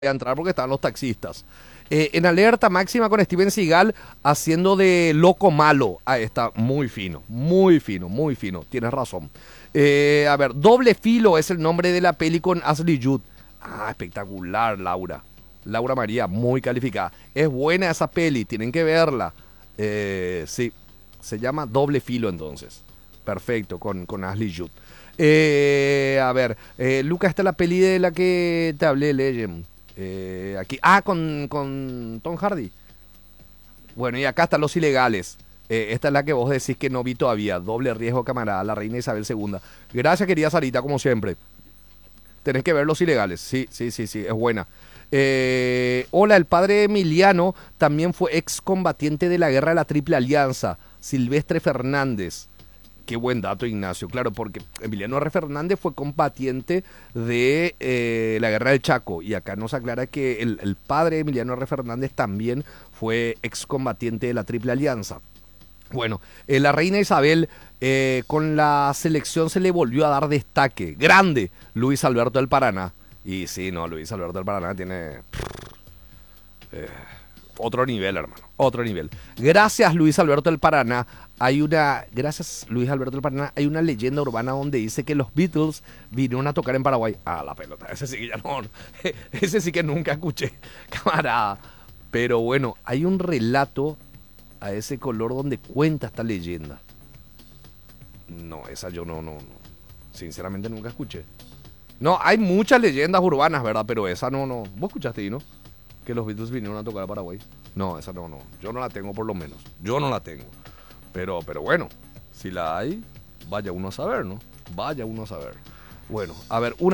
a entrar porque estaban los taxistas. En Alerta Máxima con Steven Seagal haciendo de loco malo. Ah, está muy fino, muy fino, muy fino. Tienes razón. A ver, Doble Filo es el nombre de la peli con Ashley Judd. Ah, espectacular, Laura. Laura María, muy calificada. Es buena esa peli, tienen que verla. Sí, se llama Doble Filo entonces. Perfecto, con Ashley Judd. Luca, esta es la peli de la que te hablé, Legend. Aquí. Ah, con Tom Hardy. Bueno, y acá están Los Ilegales. Esta es la que vos decís que no vi todavía. Doble Riesgo, camarada. La reina Isabel II. Gracias, querida Sarita, como siempre. Tenés que ver Los Ilegales. Sí, sí, sí, sí, es buena. Hola, el padre Emiliano también fue excombatiente de la guerra de la Triple Alianza. Silvestre Fernández. Qué buen dato, Ignacio. Claro, porque Emiliano R. Fernández fue combatiente de la guerra del Chaco. Y acá nos aclara que el padre de Emiliano R. Fernández también fue excombatiente de la Triple Alianza. Bueno, la reina Isabel con la selección se le volvió a dar destaque. Grande, Luis Alberto del Paraná. Y sí, no, Luis Alberto del Paraná tiene otro nivel, hermano. Otro nivel. Gracias, Luis Alberto del Paraná. Gracias, Luis Alberto del Paraná, hay una leyenda urbana donde dice que los Beatles vinieron a tocar en Paraguay. Ah, la pelota, ese sí que ya no. Ese sí que nunca escuché, camarada. Pero bueno, hay un relato a ese color donde cuenta esta leyenda. No, esa yo no. Sinceramente nunca escuché. No, hay muchas leyendas urbanas, ¿verdad? Pero esa no. ¿Vos escuchaste, no? Que los Beatles vinieron a tocar a Paraguay. No, esa no. Yo no la tengo por lo menos. Yo no la tengo. Pero bueno, si la hay, vaya uno a saber, ¿no? Vaya uno a saber. Bueno, a ver, una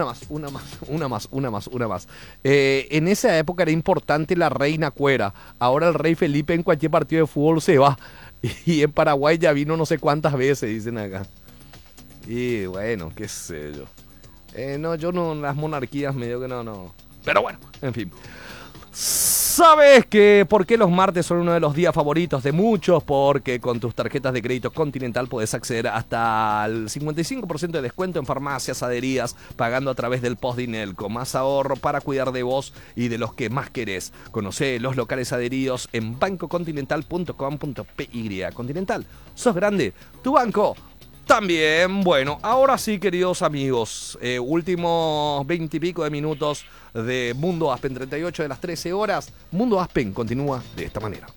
más. En esa época era importante la reina cuera. Ahora el rey Felipe en cualquier partido de fútbol se va. Y en Paraguay ya vino no sé cuántas veces, dicen acá. Y bueno, qué sé yo. No, yo no, las monarquías medio que no. Pero bueno, en fin. ¿Sabes por qué los martes son uno de los días favoritos de muchos? Porque con tus tarjetas de crédito Continental podés acceder hasta el 55% de descuento en farmacias, aderías, pagando a través del Postdinelco. Más ahorro para cuidar de vos y de los que más querés. Conocé los locales adheridos en bancocontinental.com.py. Continental, sos grande, tu banco también. Bueno, ahora sí, queridos amigos, últimos 20 y pico de minutos de Mundo Aspen, 38 de las 13 horas. Mundo Aspen continúa de esta manera.